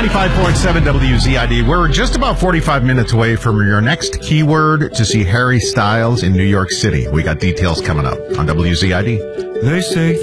95.7 WZID. We're just about 45 minutes away from your next keyword to see Harry Styles in New York City. We got details coming up on WZID. They say